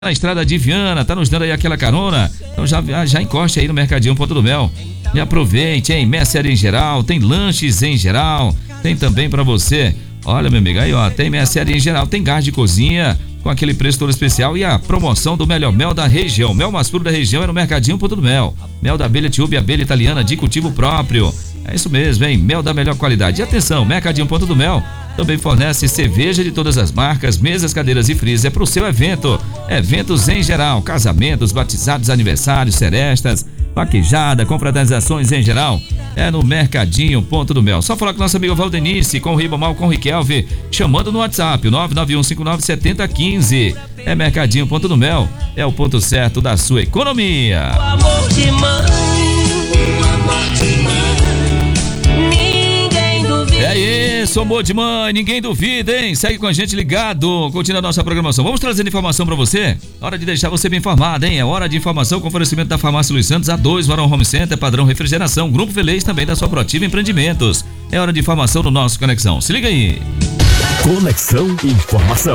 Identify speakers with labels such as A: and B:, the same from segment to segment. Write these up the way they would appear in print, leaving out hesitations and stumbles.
A: na estrada de Viana, tá nos dando aí aquela carona, então já encoste aí no Mercadinho Ponta do Mel. E aproveite, hein? Mercearia em geral, tem lanches em geral, tem também pra você. Olha, meu amigo, aí ó, tem mercearia em geral, tem gás de cozinha com aquele preço todo especial e a promoção do melhor mel da região. Mel mais puro da região é no Mercadinho Ponta do Mel. Mel da abelha Tiúbe, abelha italiana de cultivo próprio. É isso mesmo, hein? Mel da melhor qualidade. E atenção, Mercadinho Ponta do Mel também fornece cerveja de todas as marcas, mesas, cadeiras e freezer para o seu evento. Eventos em geral, casamentos, batizados, aniversários, serestas, vaquejada, confraternizações em geral. É no Mercadinho Ponta do Mel. Só falar com nosso amigo Valdenice, com o Ribamar, com o Riquelme, chamando no WhatsApp, 991597015. É Mercadinho Ponta do Mel, é o ponto certo da sua economia.
B: O amor de mãe, o amor de mãe, ninguém duvida.
A: É isso, amor de mãe, ninguém duvida, hein? Segue com a gente ligado, continua a nossa programação. Vamos trazendo informação pra você? Hora de deixar você bem informado, hein? É hora de informação com oferecimento da Farmácia Luiz Santos, A2, Varão Home Center, Padrão Refrigeração, Grupo Velez, também da sua Proativa Empreendimentos. É hora de informação no nosso Conexão. Se liga aí.
C: Conexão Informação.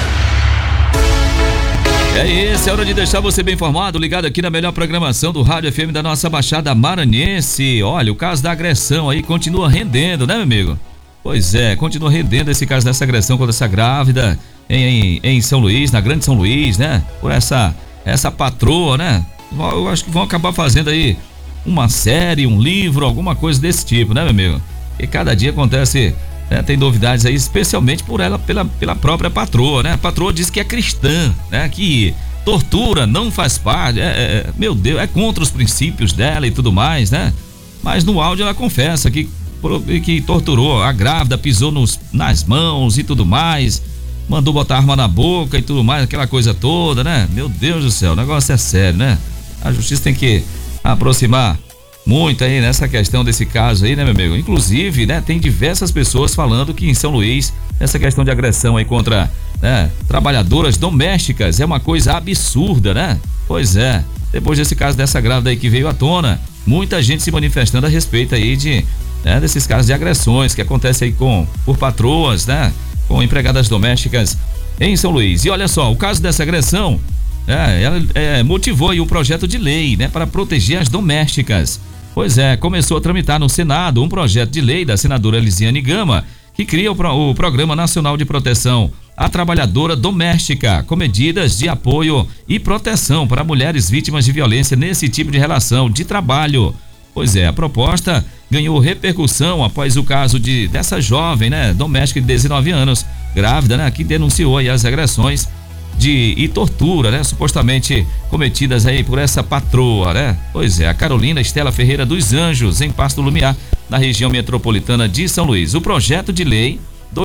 A: É isso, é hora de deixar você bem informado, ligado aqui na melhor programação do Rádio FM da nossa Baixada Maranhense. Olha, o caso da agressão aí continua rendendo, né, meu amigo? Pois é, continua rendendo esse caso dessa agressão contra essa grávida em São Luís, na Grande São Luís, né? Por essa patroa, né? Eu acho que vão acabar fazendo aí uma série, um livro, alguma coisa desse tipo, né, meu amigo? E cada dia acontece, né, tem novidades aí, especialmente por ela, pela própria patroa, né? A patroa diz que é cristã, né? Que tortura não faz parte, meu Deus, é contra os princípios dela e tudo mais, né? Mas no áudio ela confessa que torturou a grávida, pisou nas mãos e tudo mais, mandou botar arma na boca e tudo mais, aquela coisa toda, né? Meu Deus do céu, o negócio é sério, né? A justiça tem que aproximar muito aí nessa questão desse caso aí, né, meu amigo? Inclusive, né, tem diversas pessoas falando que em São Luís, essa questão de agressão aí contra, né, trabalhadoras domésticas é uma coisa absurda, né? Pois é, depois desse caso dessa grávida aí que veio à tona, muita gente se manifestando a respeito aí desses casos de agressões que acontecem aí por patroas, né, com empregadas domésticas em São Luís. E olha só, o caso dessa agressão, ela motivou aí o projeto de lei, né, para proteger as domésticas. Pois é, começou a tramitar no Senado um projeto de lei da senadora Elisiane Gama, que cria o Programa Nacional de Proteção à Trabalhadora Doméstica, com medidas de apoio e proteção para mulheres vítimas de violência nesse tipo de relação de trabalho. Pois é, a proposta ganhou repercussão após o caso dessa jovem, né, doméstica de 19 anos, grávida, né, que denunciou aí as agressões e tortura, né, supostamente cometidas aí por essa patroa, né? Pois é, a Carolina Estela Ferreira dos Anjos, em Pasto Lumiar, na região metropolitana de São Luís. O projeto de lei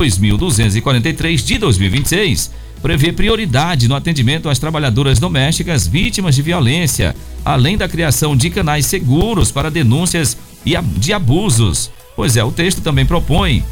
A: 2243 de 2026 prevê prioridade no atendimento às trabalhadoras domésticas vítimas de violência, além da criação de canais seguros para denúncias de abusos. Pois é, o texto também propõe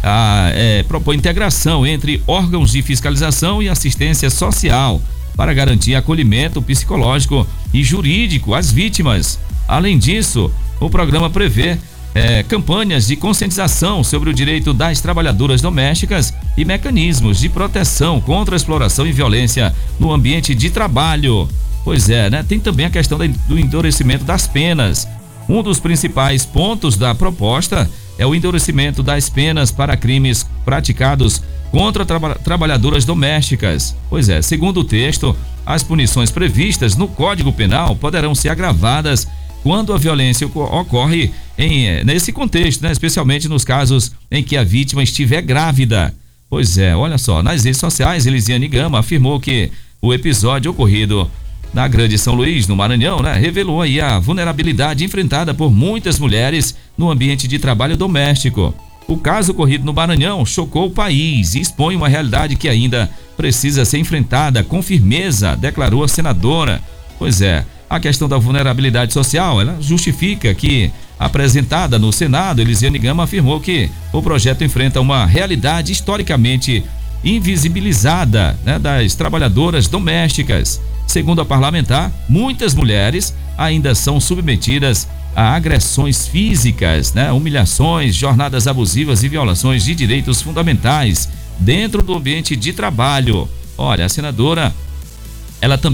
A: integração entre órgãos de fiscalização e assistência social para garantir acolhimento psicológico e jurídico às vítimas. Além disso, o programa prevê campanhas de conscientização sobre o direito das trabalhadoras domésticas e mecanismos de proteção contra a exploração e violência no ambiente de trabalho. Pois é, né? Tem também a questão do endurecimento das penas. Um dos principais pontos da proposta é o endurecimento das penas para crimes praticados contra trabalhadoras domésticas. Pois é, segundo o texto, as punições previstas no Código Penal poderão ser agravadas quando a violência ocorre nesse contexto, né? Especialmente nos casos em que a vítima estiver grávida. Pois é, olha só, nas redes sociais, Elisiane Gama afirmou que o episódio ocorrido na Grande São Luís, no Maranhão, né, revelou aí a vulnerabilidade enfrentada por muitas mulheres no ambiente de trabalho doméstico. O caso ocorrido no Maranhão chocou o país e expõe uma realidade que ainda precisa ser enfrentada com firmeza, declarou a senadora. Pois é, a questão da vulnerabilidade social, ela justifica que, apresentada no Senado, Elisiane Gama afirmou que o projeto enfrenta uma realidade historicamente invisibilizada, né, das trabalhadoras domésticas. Segundo a parlamentar, muitas mulheres ainda são submetidas a agressões físicas, né, humilhações, jornadas abusivas e violações de direitos fundamentais dentro do ambiente de trabalho. Olha, a senadora ela também